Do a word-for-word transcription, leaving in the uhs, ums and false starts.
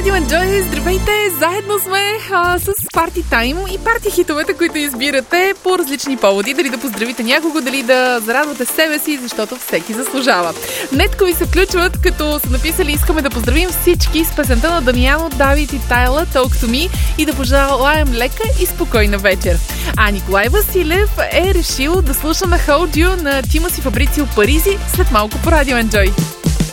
Радио Enjoy, здравейте! Заедно сме а, с Party Time и парти хитовете, които избирате по различни поводи. Дали да поздравите някого, дали да зарадвате себе си, защото всеки заслужава. Нетко ви се включват, като са написали: искаме да поздравим всички с песента на Дамяно, Давид и Тайла Talk to Me и да пожелаем лека и спокойна вечер. А Николай Василев е решил да слуша на Hold You на Тимос и Фабрицио Паризи след малко по Радио Enjoy.